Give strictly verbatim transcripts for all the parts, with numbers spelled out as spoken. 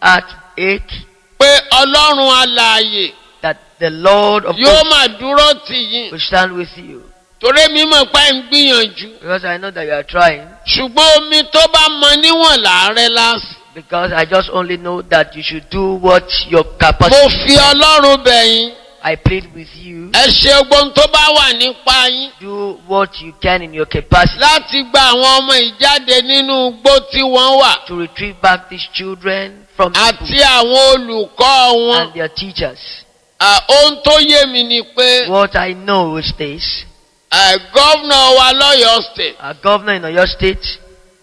heart ache pé Ọlọ́run alààyè that the Lord of yóò hosts máa dúró tì yín. will stand with you. Torí mi mọ̀ pé ń gbìyànjú. Because I know that you are trying. Ṣùgbọ́n omi tó bá mọ níwọ̀n làárẹ̀ lásì. Because I just only know that you should do what your Mo capacity. fi Ọlọ́run bẹ̀ yín. I plead with you. Ẹ ṣe gbogbo tó bá wà nípa yín. Do what you can in your capacity Láti gba àwọn ọmọ ìjáde nínú igbó tí wọ́n wà. to retrieve back these children from Àti school àwọn olùkọ́ wọn. and their teachers. À, ohun tó yé mi ni pé What I know is this. à, gọ́vnà wa lọ́yọ̀ọ́ state. Our governor in Oyo State,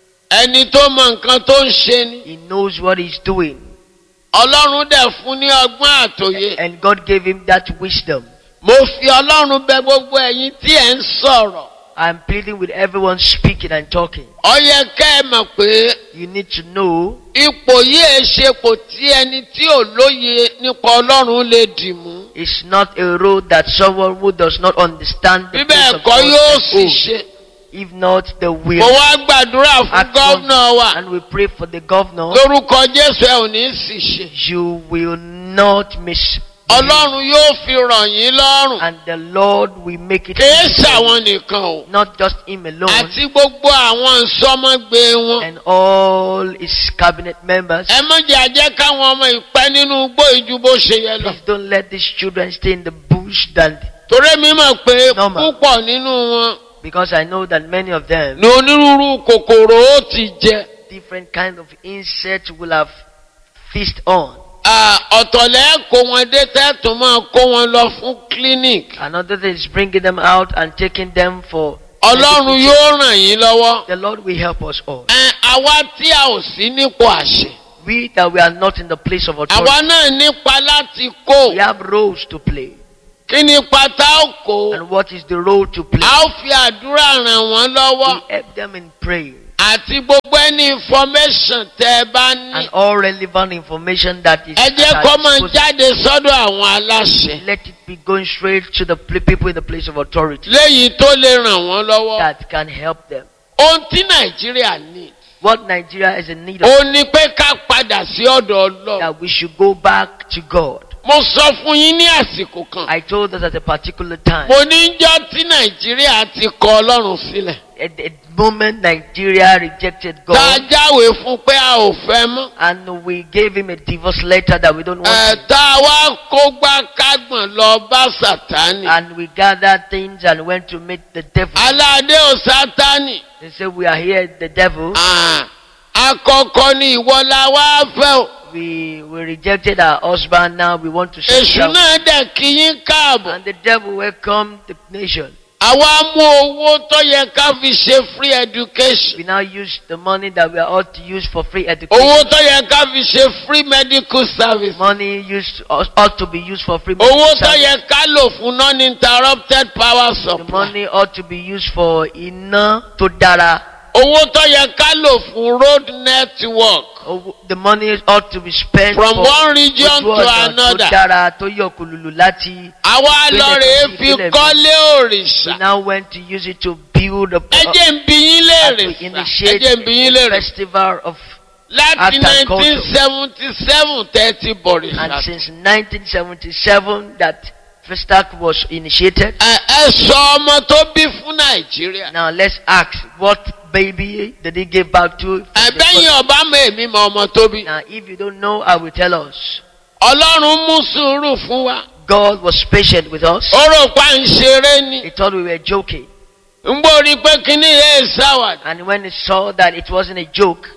Ẹni tó mọ nǹkan tó ń ṣe ni. he knows what he's doing. Ọlọ́run dẹ̀ fún ní ọgbọ́n àtòyé. And God gave him that wisdom. Mo fi Ọlọ́run bẹ̀ gbogbo ẹ̀yin tí ẹ̀ ń sọ̀rọ̀. I'm pleading with everyone speaking and talking. Ó yẹ kẹ́ ẹ mọ̀ pé You need to know ipò yìí ẹ ṣe kò tí ẹni tí ò lóye nípa Ọlọ́run lè dì mú. it's not a road that someone who does not understand the Bí place bẹ́ẹ̀ of kọ́ God yóò can sì go. ṣe. If not, the will. Mo wá gbàdúrà fún Act gọ́vnà wa. and we pray for the governor. Lórúkọ Jésù ẹ ò ní sì ṣe. You will not miss. Ọlọ́run yóò fi ràn yín lọ́rùn. And the Lord will make it Kìí easy for you. ṣàwọn nìkan o. Not just him alone. Àti gbogbo àwọn ìsọmọgbé wọn. And all his cabinet members. Ẹ má jẹ́ àjẹ́ káwọn ọmọ ìpẹ́ nínú igbó ìjú bó ṣe yẹ lọ. Please don't let these children stay in the bush than, Torí mi mọ̀ pé Normal. púpọ̀ nínú wọn because I know that many of them, ní onírúurú kòkòrò ó ti jẹ. different kind of insects will have feast on. À, ọ̀tọ̀lẹ́ kó wọn dé tẹ́tù máa kó wọn lọ fún clinic. Another thing is bringing them out and taking them for. Ọlọ́run yóò ràn yín lọ́wọ́. The Lord will help us all. Ẹ, àwa tí a ò sí nípò àṣẹ. We that we are not in the place of authority, Àwa náà nípa láti kó. we have roles to play. Kí ni pátá ó kó? And what is the role to play? A ó fi àdúrà ràn wọ́n lọ́wọ́. We help them in praying. Àti gbogbo ẹni information tẹ́ ẹ bá ní. And all relevant information that is Ẹ jẹ́ at kó our máa disposal, jáde sọ́dọ̀ àwọn aláṣẹ. let it be going straight to the pl- people in the place of authority Léyìí tó lè ràn wọ́n lọ́wọ́. that can help them. Ohun tí Nàìjíríà ní. What Nigeria is in need of, Ó ní pé ká padà sí ọ̀dọ̀ Ọlọ́run. that we should go back to God. Mo sọ fún yín ní àsìkò kan. I told us at a particular time, Mo ní jọ́ tí Nàìjíríà ti kọ Ọlọ́run sílẹ̀. at the moment Nigeria rejected Tá a God, jáwèé fún pé a ò fẹ́ mọ́. and we gave him a divorce letter that we don't Ẹ̀ want him. tá a wá kó gbá kágbọ̀n lọ bá Sàtánì. And we gathered things and went to meet the devil. Aládé ò Sátánì. They said, we are here, the devil. Ah, Àkọ́kọ́ ni ìwọ la wá fẹ́ o. We we rejected our husband, now we want to Èṣù settle down. náà dẹ̀ kí yín káàbọ̀. And the devil welcomed the nation. Àwa mú owó tó yẹ ká fi ṣe free education. We now use the money that we are ought to use for free education. Owó tó yẹ ká fi ṣe free medical service. Money used ought to be used for free Owó medical tó service. yẹ ká lò fún non-interrupted power The supply. money ought to be used for iná tó dára. Owó tó yẹ ká lò fún road network. Owó- The money ought to be spent From for one region ojú to ọ̀nà another. tó dára tó yọ kùlùlù láti. Àwa lọ rèé Ìpínlẹ̀ fi Ìpínlẹ̀ kọ́lé We òrìṣà. now went to use it to build a, Ẹ jẹ́ ń bi yín and léèrè to sà. Ẹ initiate jẹ́ ń bi yín a léèrè. festival of, Láti art and culture. nineteen seventy-seven thirty and bọ̀rìṣà. since nineteen seventy-seven that Festac was initiated. Ẹ ẹ sọ ọmọ tó bí fún Nàìjíríà. Now let's ask, what baby did he give back to? Ẹ̀bẹ́yìn ọba mọ èmi mọ ọmọ tó bí. Now if you don't know, I will tell us. Ọlọ́run mú sùúrù fún wa. God was patient with us. Ó rò pa ń ṣeré ni. He thought we were joking. Ń gbórí pé kíní yéé sáwàdà. And when he saw that it wasn't a joke,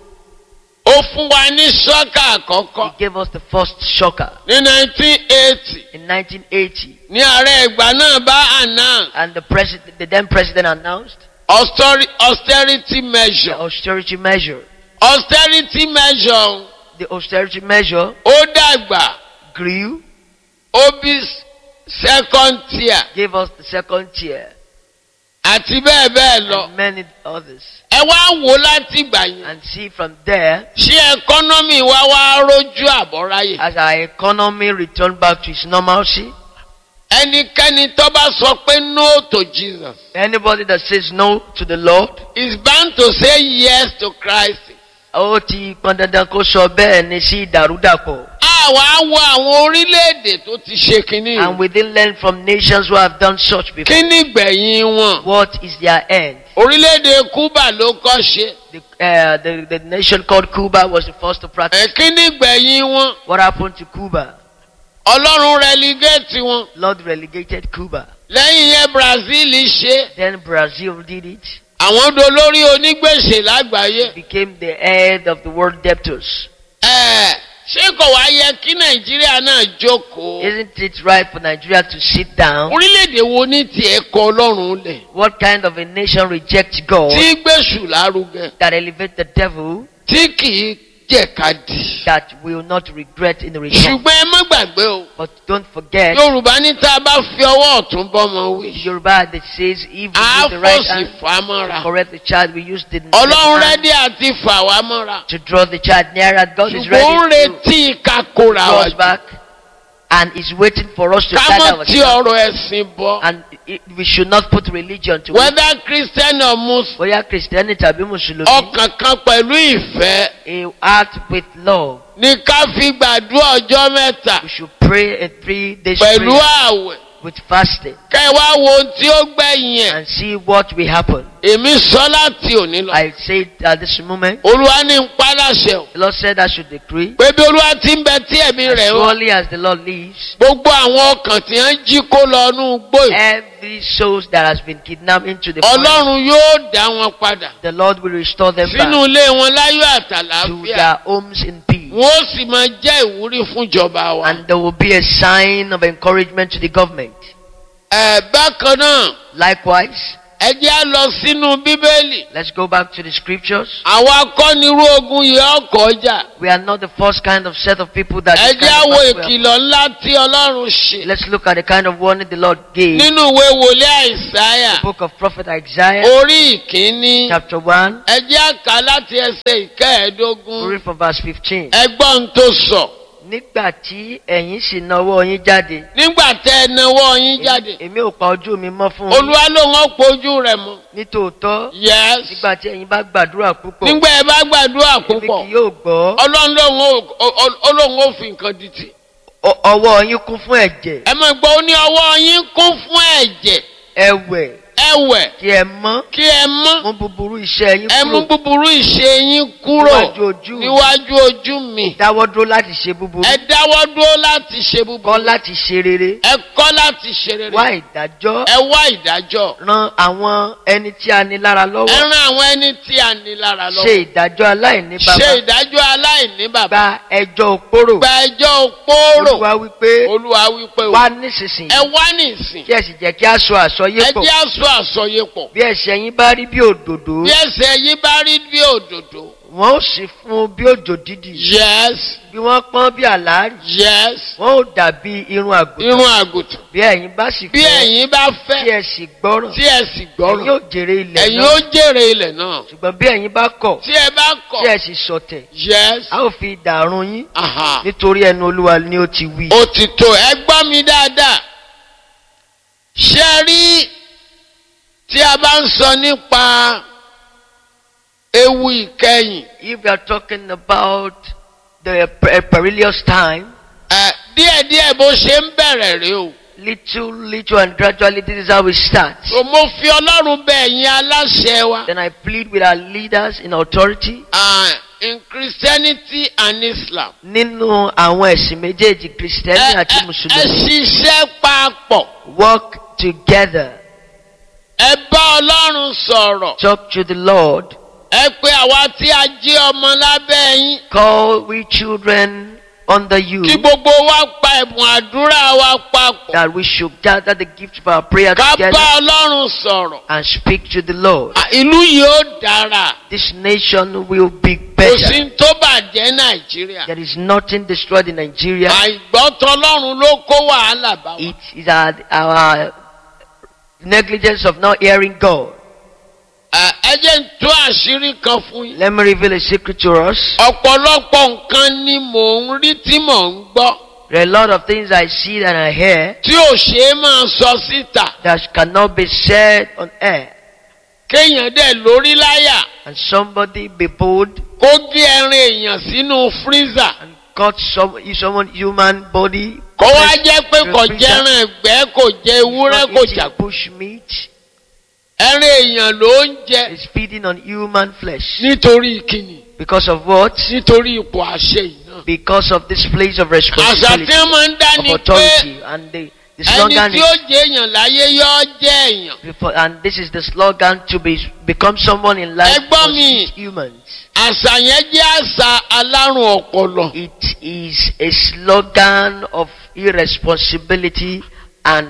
Ó fún wa ní sọ́kà he àkọ́kọ́ gave us the first shocker ní nineteen eighty. in nineteen eighty. Ní ààrẹ ìgbà náà bá àná And the president, the then president announced austere- austerity the measure. austerity measure. Austerity measure The austerity measure ó dàgbà grew, ó bí second tier gave us the second tier, àti bẹ́ẹ̀ bẹ́ẹ̀ lọ. and many others. Ẹ wá wò láti ìgbà yẹn. And see from there, Ṣé ẹkọ́nọ́mì wa wá rójú àbọ̀ráyè? as our economy returned back to its normalcy, Ẹnikẹ́ni tó bá sọ pé no to Jesus anybody that says no to the Lord is bound to say yes to Christ. ó ti pọn dandan kó sọ bẹ́ẹ̀ ni sí ìdàrúdàpọ̀. àwa wo àwọn orílẹ̀-èdè tó ti ṣe kínní. And we didn't learn from nations who have done such before. kí ni gbẹ̀yìn wọn? What is their end? orílẹ̀-èdè Cuba ló kọ́ ṣe. The, uh, the, the nation called Cuba was the first to practice. ẹ̀ kí ni gbẹ̀yìn wọn? What happened to Cuba? Ọlọ́run relegate wọn. Lord relegated Cuba. lẹ́yìn yẹn Brazil ṣe. Then Brazil did it. àwọn dolórí onígbèsè lágbàáyé. Became the head of the world debtors. ẹ ṣé kò wá yẹ kí Nàìjíríà náà jókòó? Isn't it right for Nigeria to sit down? orílẹ̀-èdè wo ní tiẹ̀ kọ Ọlọ́run lẹ̀? What kind of a nation rejects God tí gbèsù lárugẹ. that elevates the devil tí kì í jẹ̀kadì. that will not regret in the return? ṣùgbọ́n ẹ má gbàgbé o. But don't forget, Yorùbá ní tá a bá fi ọwọ́ ọ̀tún bọ́mọ wí. Yoruba that says if we a use the right fòsì hand fà á to mọ́ra. correct the child, we use the left Ọlọ́run hand rẹ́dí àti fà wá mọ́ra. to draw the child nearer. God is ṣùgbọ́n ó ń ready to retí ká kóra draw wa us jù. back and is waiting for us to ká stand mọ̀ tí ourselves. ọ̀rọ̀ ẹ̀sìn bọ́. And it, we should not put religion to it. whether Christian or Muslim. Bóyá Christianity tàbí Mùsùlùmí. ọkàn kan pẹ̀lú ìfẹ́. A heart with love. ní ká fi gbàdúrà ọjọ́ mẹ́ta. We should pray a three days pẹ̀lú prayer àwẹ̀. with fasting kẹ́ ẹ wá wo ohun tí ó gbẹ̀yìn ẹ̀. and see what will happen. èmi sọ láti òní lọ. I say it at this moment. Olúwa ní ń pa láṣẹ o. The Lord said I should decree. pé bí Olúwa ti ń bẹ tí ẹ̀mí As rẹ̀ wá. surely as the Lord lives, gbogbo àwọn ọkàn tí wọ́n jí kó lọ inú igbó yìí. every soul that has been kidnapped into the forest, Ọlọ́run yóò dá wọn padà. the Lord will restore them sínú back ilé wọn láyọ̀ to àtàlàáfíà. their homes in peace. wọ́n ó sì máa jẹ́ ìwúrí fún ìjọba wa. And there will be a sign of encouragement to the government. ẹ̀ bákan náà Likewise, ẹ jẹ́ á lọ sínú Bíbélì. let's go back to the scriptures. àwọn akọ́nirú ogun yìí ọkọ̀ ọjà. We are not the first kind of set of people that ẹ this jẹ́ á kind wo of battle will- ìkìlọ̀ ńlá tí Ọlọ́run ṣe. Let's look at the kind of warning the Lord gave. nínú ìwé wòlíì Àìsáyà The book of prophet Isaiah, orí ìkíní. chapter one, ẹ jẹ́ á kà láti ẹsẹ̀ ìkẹẹ̀ẹ́dógún. read from verse fifteen. ẹgbọ́n tó sọ. Nígbà tí ẹ̀yin sì nawọ́ yín jáde, nígbà tẹ́ ẹ nawọ́ yín jáde. èmi ò pa ojú mi mọ́ fún yín. Olúwa ló ń pojú rẹ̀ mọ́. Nítòótọ́, yes. nígbà tí ẹ̀yin bá gbàdúrà púpọ̀, nígbà ẹ bá gbàdúrà èmi púpọ̀. kì yóò gbọ́. Ọlọ́run lòun ó- ó- Ọlọ́run ó fi nǹkan dìtì. Ọ- ọwọ́ yín kún fún ẹ̀jẹ̀, ẹ máa gbọ́ ó ní ọwọ́ yín kún fún ẹ̀jẹ̀. ẹ̀wẹ̀ ẹ̀wẹ̀ kí ẹ mọ́, kí ẹ mọ́. mú búburú iṣẹ́ yín ẹ mú kúrò, búburú ìṣe yín kúrò níwájú ojú mi. níwájú ojú mi. Dáwọ́ dúró láti ṣe búburú, ẹ dáwọ́ dúró láti ṣe búburú. kọ́ láti ṣe rere, ẹ kọ́ láti ṣe rere. wá ìdájọ́, ẹ wá ìdájọ́. ran àwọn ẹni tí a ní lára ẹ lọ́wọ́, rán àwọn ẹni tí a ní lára ṣe lọ́wọ́. ìdájọ́ aláìní ṣe baba, ìdájọ́ aláìní bàbá. gba ẹjọ́ òpórò. gba ẹjọ́ òpórò. Olúwa wípé Olúwa wípé o. wá nísinsìnyí ẹ wá nísìn. kí ẹ sì jẹ́ kí a sọ àsọyé ẹ pọ̀. jẹ́ àsọ àsọyépọ̀. Bí ẹ̀ṣẹ̀ yín bá rí bí òdòdó, bí ẹsẹ̀ yín bá rí bí òdòdó. wọ́n ó sì fún bí òjò dídì. yes. Bí wọ́n pọ́n bí àlárì, yes. wọ́n ó dàbí irun àgùntàn. irun àgùntàn. Bí ẹ̀yin bá sì bí fẹ́ ẹ̀yin bá tí fẹ́ ẹ sì gbọ́ràn, tí ẹ sì ẹ̀yin gbọ́ràn yóò jèrè ilẹ̀ ẹ̀yin náà. ó jèrè ilẹ̀ náà. Ṣùgbọ́n bí ẹ̀yin bá kọ̀ tí ẹ bá tí kọ̀. ẹ sì ṣọ̀tẹ̀, yes. a ó fi idà run yín, aha. nítorí ẹnu Olúwa ni ó ti wí. ó ti tó ẹ gbọ́ mi dáadáa. ṣé rí tí a bá ń sọ nípa ewu ìkẹyìn. If we are talking about the per- perilous time, ẹ díẹ̀díẹ̀ bó ṣe ń bẹ̀rẹ̀ rèé o. little, little, and gradually, this is how we start. so mo fi Ọlọ́run bẹ̀ ẹ̀yin aláṣẹ wa. Then I plead with our leaders in authority uh, in Christianity and Islam. nínú àwọn ẹ̀sìn méjèèjì, Kristẹni ẹ àti ẹ- ẹ Mùsùlùmí, ṣiṣẹ́ papọ̀. work together, ẹ bá Ọlọ́run sọ̀rọ̀. talk to the Lord, ẹ pé àwa tí a jẹ́ ọmọ lábẹ́ yín. call we children under you, kí gbogbo wa pa ẹ̀bùn àdúrà wa papọ̀. that we should gather the gift of our prayer ká together bá Ọlọ́run sọ̀rọ̀. and speak to the Lord. À, ìlú yìí ó dára. This nation will be kò sí better. tó bàjẹ́ Nàìjíríà. There is nothing destroyed in Nigeria. àìgbọ́tọ̀ Ọlọ́run ló kó wàhálà bá wa. It is our, our negligence of not hearing God. À, ẹ jẹ́ n tú àṣírí kan fún yín. Let me reveal a secret to us. ọ̀pọ̀lọpọ̀ nǹkan ni mò ń rí tí mò ń gbọ́. There are a lot of things I see and I hear tí ò ṣe é máa sọ síta. that cannot be said on air. kéèyàn dẹ̀ lórí láyà. And somebody be bold kó gé ẹran èèyàn sínú freezer. and cut some someone human body. Kó wá jẹ́ pé kò jẹran ẹ̀gbẹ́, kò jẹ ewúrẹ́, kò jà. Bush meat. Ẹran èèyàn ló ń jẹ. Is feeding on human flesh. Nítorí kíni? Because of what? Nítorí ipò àṣẹ iná. Because of this place of Àṣà responsibility, tí wọ́n máa ń dá of ni pé authority, and the, the ẹni slogan tí ó is, jẹ èèyàn láyé yóò jẹ èèyàn. before, and this is the slogan, to be become someone in life Ẹgbọ́n must mi. eat humans. Àṣà yẹn jẹ́ àṣà alárùn ọpọlọ. It is a slogan of irresponsibility and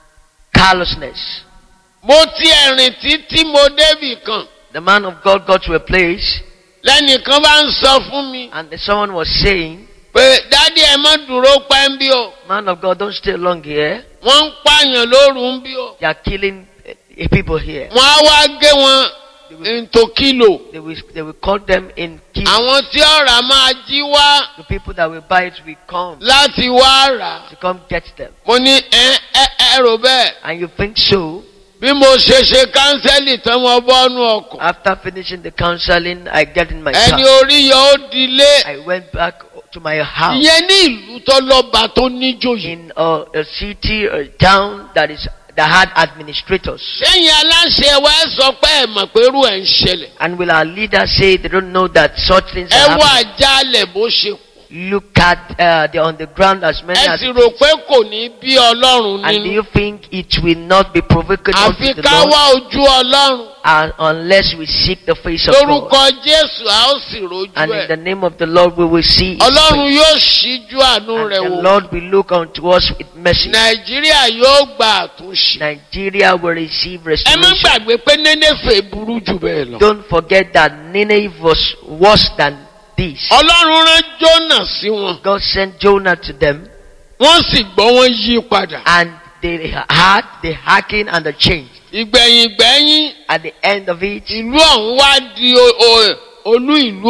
callousness. Mo ti ẹ̀rìn títí mo débì kan. The man of God got to a place, Lẹ́nìkan bá ń sọ fún mi and someone was saying, pé dádì ẹ má dúró pẹ́ ń bí o. man of God, don't stay long here. Wọ́n ń pààyàn lóru ń bí o. They are killing uh, people here. Wọ́n á wá gé wọn into kilo. They will, they will cut them in kilos. Àwọn tí ọ̀rà máa jí wá The people that will buy it will come láti wá rà. to come get them. Mo ní ẹ ẹ ẹ rò bẹ́ẹ̀. And you think so? Bí mo ṣe ṣe kánsẹ́lì tán mo bọ́nú ọkọ̀. After finishing the counseling, I get in my Ẹni car. orí yọ ó dilé. I went back to my house Ìyẹn ní ìlú tó lọ́ba tó níjòyè. in a, a city, a town that is that had administrators. Sẹ́yìn aláṣẹ wa sọ pé ẹ mọ̀ pé irú ẹ̀ ń ṣẹlẹ̀. And will our leaders say they don't know that such things Ẹ are wá happening? àjálẹ̀ bó ṣe kù. Look at uh, the on the ground as many Ẹ as sì it rò is. pé kò ní bí Ọlọ́run And do nínú. you think it will not be provoking Àfi unto the ká Lord? wá ojú Ọlọ́run. And unless we seek the face of God. Lórúkọ Jésù a ó sì rojú And in the ẹ̀. name of the Lord we will see His Ọlọ́run face. yóò ṣíjú àánú And rẹ̀ the wò. Lord will look unto us with mercy. Nàìjíríà yóò gba àtúnṣe. Nigeria will receive Ẹ má restoration. gbàgbé pé Nénéfè burú jù bẹ́ẹ̀ lọ. Don't forget that Nineveh was worse than this. Ọlọ́run rán Jónà sí wọn. God sent Jonah to them, Wọ́n sì gbọ́ wọn yí padà. and they heard, they hearkened, and they changed. Ìgbẹ̀yìn gbẹ̀yìn At the end of it, ìlú ọ̀hún wá di o- o- olú ìlú